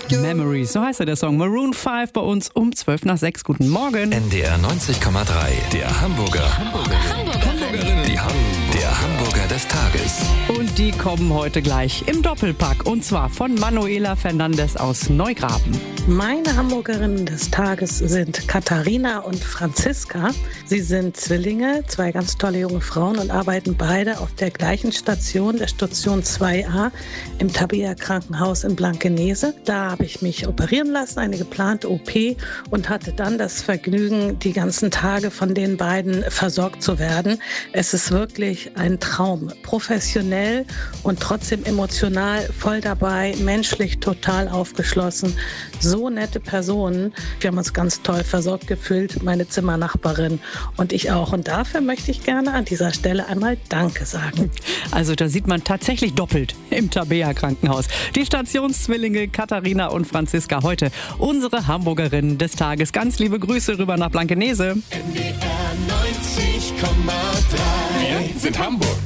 Memories, so heißt der Song. Maroon 5 bei uns um 6:12. Guten Morgen. NDR 90,3, der Hamburgerin. Der Hamburger des Tages. Und die kommen heute gleich im Doppelpack. Und zwar von Manuela Fernandes aus Neugraben. Meine Hamburgerinnen des Tages sind Katharina und Franziska. Sie sind Zwillinge, 2 ganz tolle junge Frauen und arbeiten beide auf der gleichen Station, der Station 2a im Tabea Krankenhaus in Blankenese. Da habe ich mich operieren lassen, eine geplante OP, und hatte dann das Vergnügen, die ganzen Tage von den beiden versorgt zu werden. Es ist wirklich ein Traum. Professionell und trotzdem emotional voll dabei, menschlich total aufgeschlossen. So nette Personen. Wir haben uns ganz toll versorgt gefühlt, meine Zimmernachbarin und ich auch. Und dafür möchte ich gerne an dieser Stelle einmal Danke sagen. Also da sieht man tatsächlich doppelt im Tabea Krankenhaus. Die Stationszwillinge Katharina und Franziska heute unsere Hamburgerinnen des Tages. Ganz liebe Grüße rüber nach Blankenese. NDR 90,3. Wir sind Hamburg.